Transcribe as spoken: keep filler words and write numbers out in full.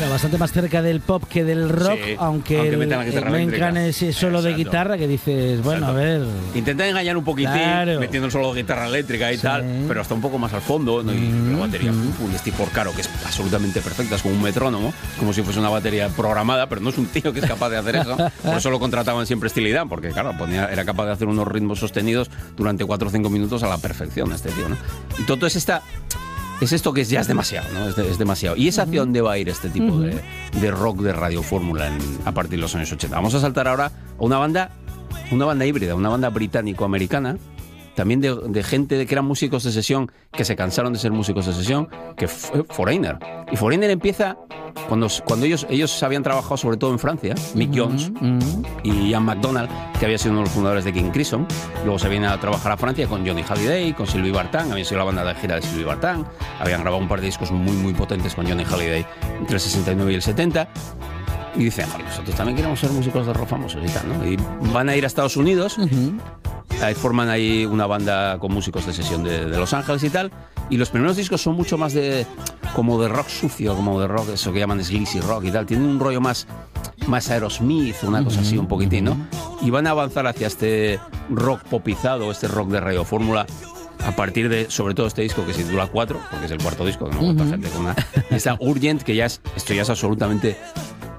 Bueno, bastante más cerca del pop que del rock, Sí, aunque, aunque el, metan la guitarra el main eléctrica. can es solo de Exacto. guitarra que dices, bueno, Exacto. a ver... Intentan engañar un poquitín, Claro. metiendo el solo de guitarra eléctrica y Sí. tal, pero hasta un poco más al fondo, ¿no? Y Mm, la batería, mm. un Steve Porcaro, que es absolutamente perfecta, es como un metrónomo, como si fuese una batería programada, pero no es un tío que es capaz de hacer eso. Por eso lo contrataban siempre Steely Dan, porque claro, ponía, era capaz de hacer unos ritmos sostenidos durante cuatro o cinco minutos a la perfección este tío, ¿no? Y todo es esta... Es esto que es, ya es demasiado, ¿no? Es, de- es demasiado. ¿Y es hacia dónde va a ir este tipo de, de rock de Radio Fórmula en- a partir de los años ochenta? Vamos a saltar ahora a una banda, una banda híbrida, una banda británico-americana, también de, de gente que eran músicos de sesión, que se cansaron de ser músicos de sesión, que fue Foreigner. Y Foreigner empieza cuando, cuando ellos, ellos habían trabajado sobre todo en Francia, Mick Jones Mm. y Ian MacDonald, que había sido uno de los fundadores de King Crimson. Luego se vienen a trabajar a Francia con Johnny Hallyday, con Sylvie Vartan, habían sido la banda de gira de Sylvie Vartan, habían grabado un par de discos muy muy potentes con Johnny Hallyday entre el sesenta y nueve y el setenta. Y dicen, "Joder, nosotros también queremos ser músicos de rock famosos y tal", ¿no? Y van a ir a Estados Unidos, ahí forman ahí una banda con músicos de sesión de, de Los Ángeles y tal. Y los primeros discos son mucho más de como de rock sucio, como de rock, eso que llaman sleazy rock y tal. Tienen un rollo más, más Aerosmith, una cosa así un poquitín, ¿no? Y van a avanzar hacia este rock popizado, este rock de Radio Fórmula, a partir de, sobre todo, este disco que se titula cuatro, porque es el cuarto disco, que no aguanta gente con una. Y está Urgent, que ya es, esto ya es absolutamente